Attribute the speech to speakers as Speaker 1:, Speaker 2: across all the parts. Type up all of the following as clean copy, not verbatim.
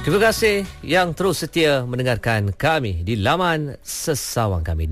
Speaker 1: Terima kasih yang terus setia mendengarkan kami di laman sesawang kami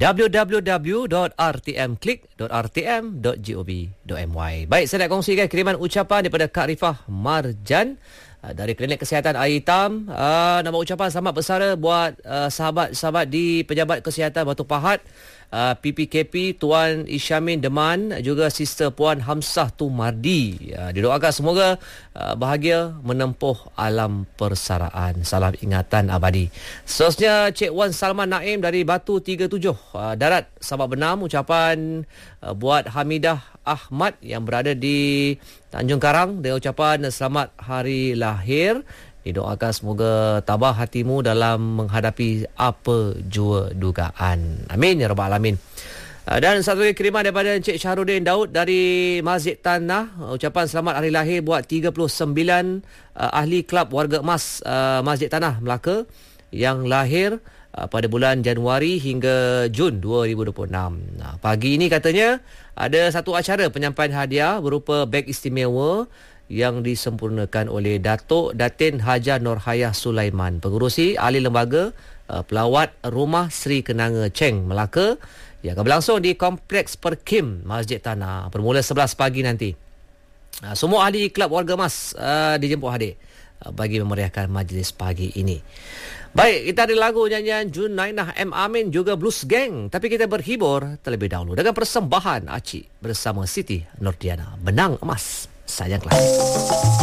Speaker 1: www.rtmklik.rtm.gov.my. Baik, saya nak kongsikan kiriman ucapan daripada Kak Rifah Marjan dari Klinik Kesihatan Air Hitam. Nama ucapan selamat bersara buat sahabat-sahabat di Pejabat Kesihatan Batu Pahat, PPKP Tuan Isyamin Deman, juga Sister Puan Hamsah Tumardi. Didoakan semoga bahagia menempuh alam persaraan. Salam ingatan abadi. Seterusnya Cik Wan Salman Naim dari Batu 37 Darat Sabak Benam. Ucapan buat Hamidah Ahmad yang berada di Tanjung Karang dengan ucapan selamat hari lahir. Didoakan semoga tabah hatimu dalam menghadapi apa jua dugaan. Amin ya rabbal alamin. Dan satu lagi kiriman daripada Encik Syahrudin Daud dari Masjid Tanah. Ucapan selamat hari lahir buat 39 ahli Kelab Warga Emas Masjid Tanah Melaka yang lahir pada bulan Januari hingga Jun 2026. Pagi ini katanya ada satu acara penyampaian hadiah berupa beg istimewa yang disempurnakan oleh Datuk Datin Haja Nurhayah Sulaiman, pengerusi ahli lembaga pelawat Rumah Sri Kenanga Cheng Melaka, yang akan berlangsung di Kompleks Perkim Masjid Tanah bermula 11 pagi nanti. Semua ahli Kelab Warga Emas dijemput hadir bagi memeriahkan majlis pagi ini. Baik, kita ada lagu nyanyian Junainah M. Amin juga Blues Gang, tapi kita berhibur terlebih dahulu dengan persembahan Acik bersama Siti Nurdiana, Benang Emas Sayang Kelas.